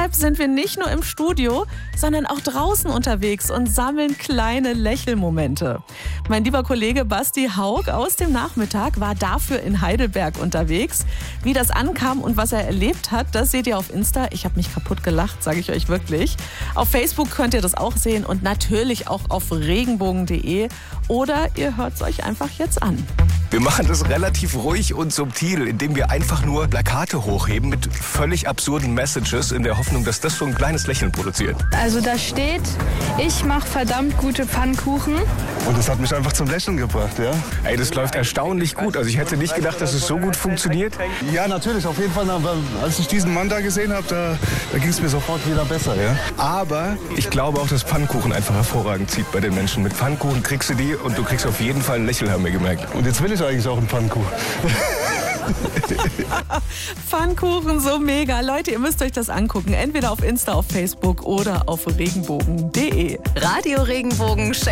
deshalb sind wir nicht nur im Studio, sondern auch draußen unterwegs und sammeln kleine Lächelmomente. Mein lieber Kollege Basti Haug aus dem Nachmittag war dafür in Heidelberg unterwegs. Wie das ankam und was er erlebt hat, das seht ihr auf Insta. Ich habe mich kaputt gelacht, sage ich euch wirklich. Auf Facebook könnt ihr das auch sehen und natürlich auch auf regenbogen.de oder ihr hört es euch einfach jetzt an. Wir machen das relativ ruhig und subtil, indem wir einfach nur Plakate hochheben mit völlig absurden Messages in der Hoffnung, dass das so ein kleines Lächeln produziert. Also da steht, ich mache verdammt gute Pfannkuchen. Und das hat mich einfach zum Lächeln gebracht, ja. Ey, das läuft erstaunlich gut. Also ich hätte nicht gedacht, dass es so gut funktioniert. Ja, natürlich, auf jeden Fall. Als ich diesen Mann da gesehen habe, da ging es mir sofort wieder besser, ja. Aber ich glaube auch, dass Pfannkuchen einfach hervorragend zieht bei den Menschen. Mit Pfannkuchen kriegst du die und du kriegst auf jeden Fall ein Lächeln, haben wir gemerkt. Und jetzt will ich eigentlich auch einen Pfannkuchen. Pfannkuchen, so mega. Leute, ihr müsst euch das angucken. Entweder auf Insta, auf Facebook oder auf regenbogen.de. Radio Regenbogen